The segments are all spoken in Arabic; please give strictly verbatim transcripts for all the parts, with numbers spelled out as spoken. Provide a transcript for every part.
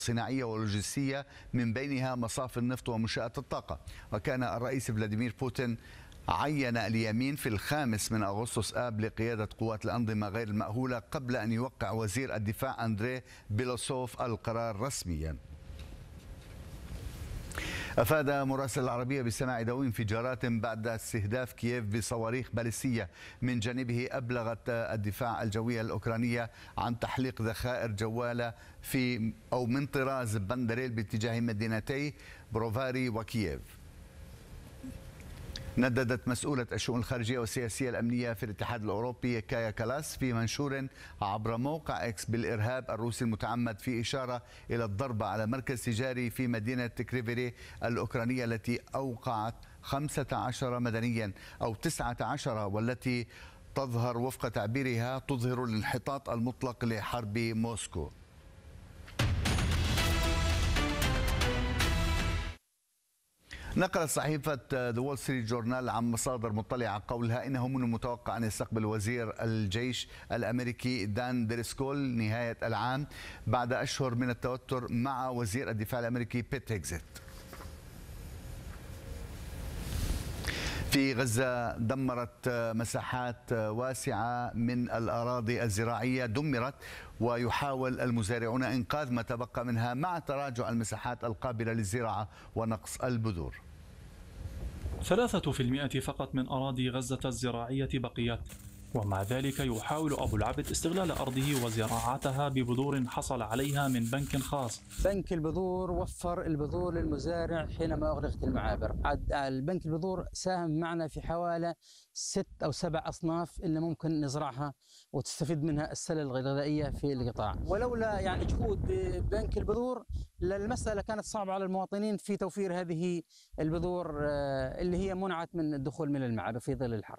صناعية ولوجستية من بينها مصافي النفط ومنشآت الطاقة. وكان الرئيس فلاديمير بوتين عين اليمين في الخامس من أغسطس آب لقيادة قوات الأنظمة غير المأهولة قبل أن يوقع وزير الدفاع أندري بيلوسوف القرار رسميا. أفاد مراسل العربية بسماع دوي انفجارات بعد استهداف كييف بصواريخ باليستية من جانبه. أبلغت الدفاع الجوية الأوكرانية عن تحليق ذخائر جوالة في أو من طراز بندريل باتجاه مدينتي بروفاري وكييف. نددت مسؤولة الشؤون الخارجية والسياسية الأمنية في الاتحاد الأوروبي كايا كالاس في منشور عبر موقع إكس بالإرهاب الروسي المتعمد، في إشارة إلى الضربة على مركز تجاري في مدينة كريفيري الأوكرانية التي أوقعت خمسة عشر مدنيا أو تسعة عشر، والتي تظهر وفق تعبيرها تظهر الانحطاط المطلق لحرب موسكو. نقلت صحيفة ذا وول ستريت جورنال عن مصادر مطلعة قولها إنه من المتوقع أن يستقبل وزير الجيش الأمريكي دان دريسكول نهاية العام بعد أشهر من التوتر مع وزير الدفاع الأمريكي بيت هيكزت. في غزة دمرت مساحات واسعة من الأراضي الزراعية دمرت، ويحاول المزارعون إنقاذ ما تبقى منها مع تراجع المساحات القابلة للزراعة ونقص البذور. ثلاثة في المئة فقط من أراضي غزة الزراعية بقيت، ومع ذلك يحاول أبو العبد استغلال أرضه وزراعتها ببذور حصل عليها من بنك خاص. بنك البذور وفر البذور للمزارع حينما أغلقت المعابر. البنك البذور ساهم معنا في حوالي ست أو سبع أصناف اللي ممكن نزرعها وتستفيد منها السلة الغذائية في القطاع. ولولا يعني جهود بنك البذور المسألة كانت صعبة على المواطنين في توفير هذه البذور اللي هي منعت من الدخول من المعابر في ظل الحرب.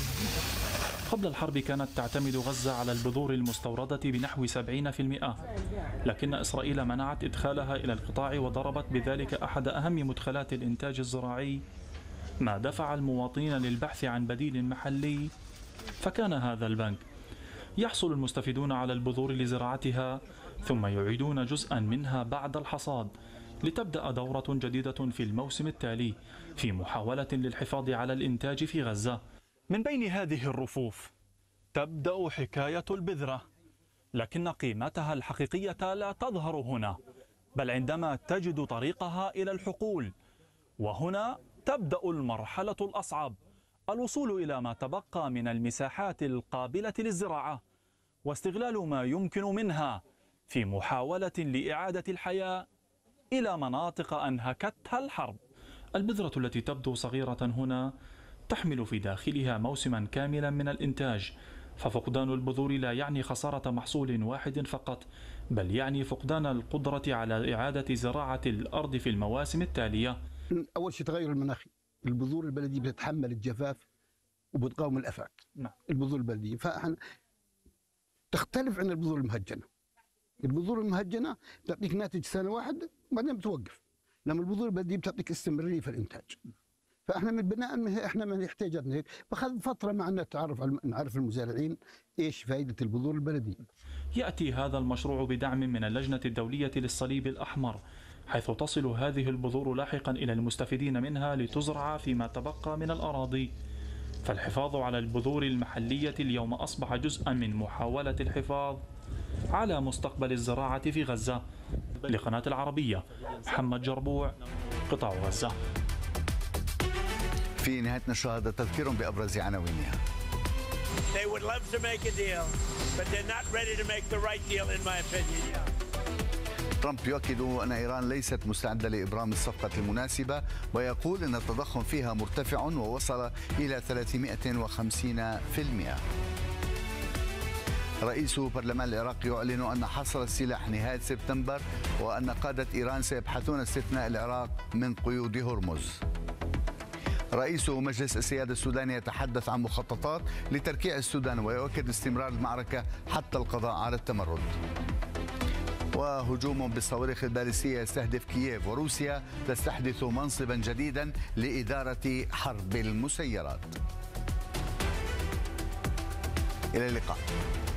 قبل الحرب كانت تعتمد غزة على البذور المستوردة بنحو سبعين في المئة، لكن إسرائيل منعت إدخالها إلى القطاع وضربت بذلك أحد أهم مدخلات الإنتاج الزراعي، ما دفع المواطنين للبحث عن بديل محلي، فكان هذا البنك. يحصل المستفيدون على البذور لزراعتها ثم يعيدون جزءا منها بعد الحصاد لتبدأ دورة جديدة في الموسم التالي في محاولة للحفاظ على الإنتاج في غزة. من بين هذه الرفوف تبدأ حكاية البذرة، لكن قيمتها الحقيقية لا تظهر هنا، بل عندما تجد طريقها إلى الحقول. وهنا تبدأ المرحلة الأصعب، الوصول إلى ما تبقى من المساحات القابلة للزراعة واستغلال ما يمكن منها في محاولة لإعادة الحياة إلى مناطق أنهكتها الحرب. البذرة التي تبدو صغيرة هنا تحمل في داخلها موسما كاملا من الإنتاج، ففقدان البذور لا يعني خسارة محصول واحد فقط، بل يعني فقدان القدرة على إعادة زراعة الأرض في المواسم التالية. أول شيء تغير المناخي، البذور البلدية بتتحمل الجفاف وبتقاوم الآفات. نعم. البذور البلدية فاحنا تختلف عن البذور المهجنة. البذور المهجنة بتعطيك ناتج سنة واحدة وبعدين بتوقف، لما البذور البلدية بتعطيك استمرارية في الإنتاج. فاحنا من بناء من احنا من احتياجاتنا هيك، فاخذ فتره معنا تعرف على نعرف المزارعين ايش فائده البذور البلديه. ياتي هذا المشروع بدعم من اللجنه الدوليه للصليب الاحمر، حيث تصل هذه البذور لاحقا الى المستفيدين منها لتزرع فيما تبقى من الاراضي. فالحفاظ على البذور المحليه اليوم اصبح جزءا من محاوله الحفاظ على مستقبل الزراعه في غزه. لقناه العربيه، محمد جربوع، قطاع غزه. في نهاية نشر هذا تذكير بأبرز عناوينها. ترامب يؤكد أن إيران ليست مستعدة لإبرام الصفقة المناسبة، ويقول أن التضخم فيها مرتفع ووصل إلى ثلاثمئة وخمسين بالمئة. رئيس برلمان العراق يعلن أن حصر السلاح نهاية سبتمبر، وأن قادة إيران سيبحثون استثناء العراق من قيود هرمز. رئيس مجلس السيادة السوداني يتحدث عن مخططات لتركيع السودان، ويؤكد استمرار المعركة حتى القضاء على التمرد. وهجوم بالصواريخ الباليستية يستهدف كييف، وروسيا تستحدث منصبا جديدا لإدارة حرب المسيرات. إلى اللقاء.